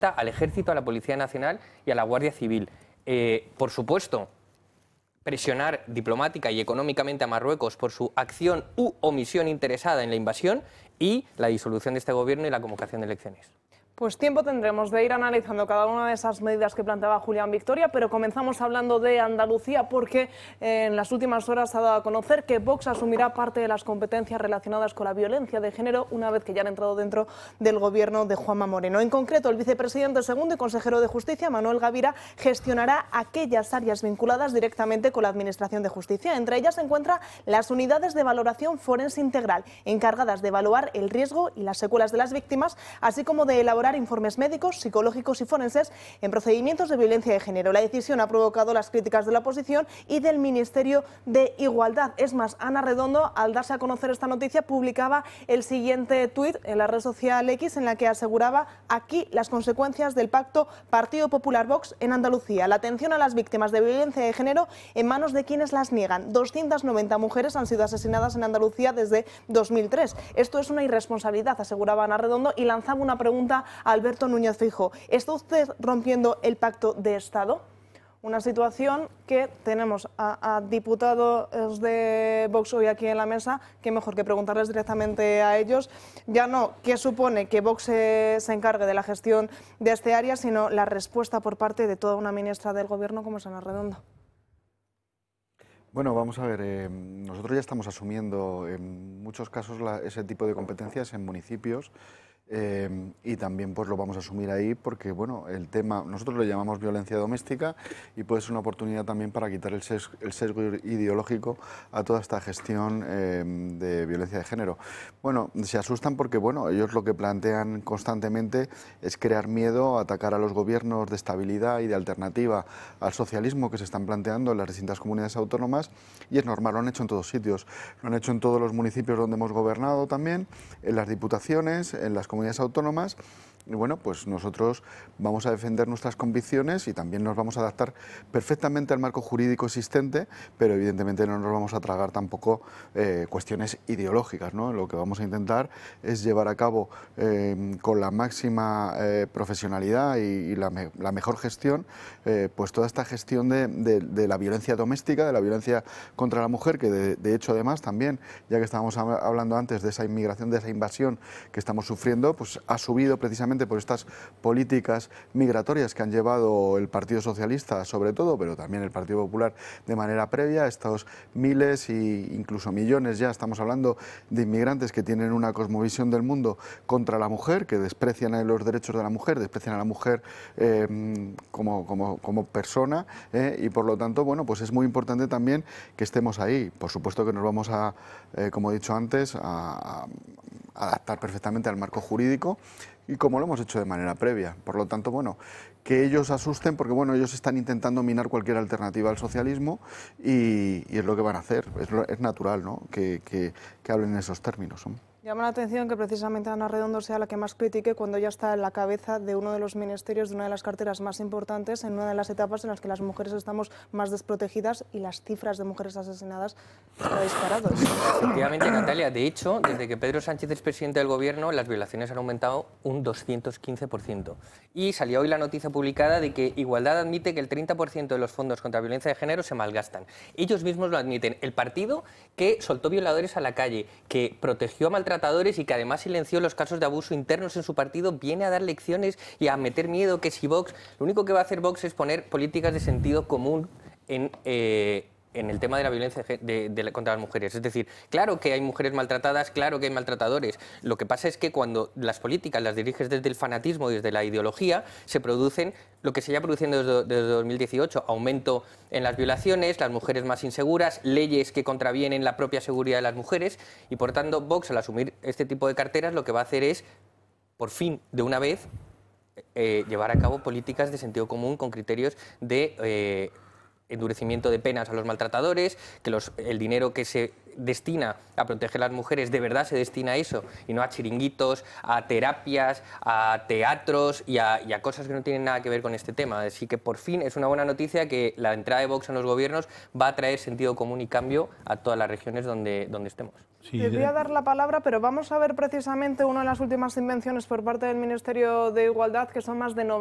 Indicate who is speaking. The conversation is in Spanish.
Speaker 1: al Ejército, a la Policía Nacional y a la Guardia Civil. Por supuesto, presionar diplomática y económicamente a Marruecos por su acción u omisión interesada en la invasión y la disolución de este gobierno y la convocación de elecciones.
Speaker 2: Pues tiempo tendremos de ir analizando cada una de esas medidas que planteaba Julián Victoria, pero comenzamos hablando de Andalucía porque en las últimas horas ha dado a conocer que Vox asumirá parte de las competencias relacionadas con la violencia de género una vez que ya han entrado dentro del gobierno de Juanma Moreno. En concreto, el vicepresidente segundo y consejero de Justicia, Manuel Gavira, gestionará aquellas áreas vinculadas directamente con la Administración de Justicia. Entre ellas se encuentran las unidades de valoración forense integral, encargadas de evaluar el riesgo y las secuelas de las víctimas, así como de elaborar informes médicos, psicológicos y forenses en procedimientos de violencia de género. La decisión ha provocado las críticas de la oposición y del Ministerio de Igualdad. Es más, Ana Redondo, al darse a conocer esta noticia, publicaba el siguiente tuit en la red social X en la que aseguraba: aquí las consecuencias del pacto Partido Popular-Vox en Andalucía. La atención a las víctimas de violencia de género en manos de quienes las niegan. 290 mujeres han sido asesinadas en Andalucía desde 2003. Esto es una irresponsabilidad, aseguraba Ana Redondo, y lanzaba una pregunta a Alberto Núñez Feijóo: ¿está usted rompiendo el pacto de Estado? Una situación que tenemos a diputados de Vox hoy aquí en la mesa, que mejor que preguntarles directamente a ellos, ya no qué supone que Vox se encargue de la gestión de este área, sino la respuesta por parte de toda una ministra del Gobierno como es Ana Redondo.
Speaker 3: Bueno, vamos a ver, nosotros ya estamos asumiendo en muchos casos ese tipo de competencias en municipios. Y también pues lo vamos a asumir ahí porque bueno, el tema, nosotros lo llamamos violencia doméstica y puede ser una oportunidad también para quitar el sesgo ideológico a toda esta gestión de violencia de género. Bueno, se asustan porque bueno, ellos lo que plantean constantemente es crear miedo, atacar a los gobiernos de estabilidad y de alternativa al socialismo que se están planteando en las distintas comunidades autónomas, y es normal, lo han hecho en todos sitios, lo han hecho en todos los municipios donde hemos gobernado también, en las diputaciones, en las comunidades autónomas. Y bueno, pues nosotros vamos a defender nuestras convicciones y también nos vamos a adaptar perfectamente al marco jurídico existente, pero evidentemente no nos vamos a tragar tampoco cuestiones ideológicas, ¿no? Lo que vamos a intentar es llevar a cabo con la máxima profesionalidad y la mejor gestión, pues toda esta gestión de la violencia doméstica, de la violencia contra la mujer, que de hecho además también, ya que estábamos hablando antes de esa inmigración, de esa invasión que estamos sufriendo, pues ha subido precisamente por estas políticas migratorias que han llevado el Partido Socialista sobre todo, pero también el Partido Popular de manera previa, estos miles e incluso millones, ya estamos hablando, de inmigrantes que tienen una cosmovisión del mundo contra la mujer, que desprecian los derechos de la mujer, desprecian a la mujer como persona, y por lo tanto, bueno, pues es muy importante también que estemos ahí. Por supuesto que nos vamos a, como he dicho antes, a adaptar perfectamente al marco jurídico y como lo hemos hecho de manera previa. Por lo tanto, bueno, que ellos asusten porque bueno, ellos están intentando minar cualquier alternativa al socialismo y es lo que van a hacer. Es natural, ¿no?, que hablen en esos términos, ¿no?
Speaker 2: Llama la atención que precisamente Ana Redondo sea la que más critique cuando ella está en la cabeza de uno de los ministerios, de una de las carteras más importantes, en una de las etapas en las que las mujeres estamos más desprotegidas y las cifras de mujeres asesinadas están disparadas.
Speaker 1: Efectivamente, Natalia, de hecho, desde que Pedro Sánchez es presidente del Gobierno, las violaciones han aumentado un 215%. Y salió hoy la noticia publicada de que Igualdad admite que el 30% de los fondos contra la violencia de género se malgastan. Ellos mismos lo admiten. El partido que soltó violadores a la calle, que protegió a maltratadores y que además silenció los casos de abuso internos en su partido, viene a dar lecciones y a meter miedo que si Vox... Lo único que va a hacer Vox es poner políticas de sentido común en el tema de la violencia contra las mujeres. Es decir, claro que hay mujeres maltratadas, claro que hay maltratadores. Lo que pasa es que cuando las políticas las diriges desde el fanatismo, desde la ideología, se producen lo que se lleva produciendo desde 2018, aumento en las violaciones, las mujeres más inseguras, leyes que contravienen la propia seguridad de las mujeres y, por tanto, Vox, al asumir este tipo de carteras, lo que va a hacer es, por fin, de una vez, llevar a cabo políticas de sentido común con criterios de endurecimiento de penas a los maltratadores, que el dinero que se destina a proteger a las mujeres de verdad se destina a eso y no a chiringuitos, a terapias, a teatros y a cosas que no tienen nada que ver con este tema. Así que por fin es una buena noticia que la entrada de Vox en los gobiernos va a traer sentido común y cambio a todas las regiones donde estemos.
Speaker 2: Sí, te voy a dar la palabra, pero vamos a ver precisamente una de las últimas invenciones por parte del Ministerio de Igualdad, que son más de